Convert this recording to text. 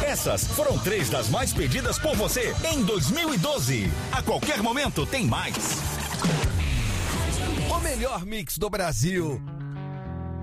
Essas foram 3 das mais pedidas por você em 2012. A qualquer momento tem mais. O melhor mix do Brasil.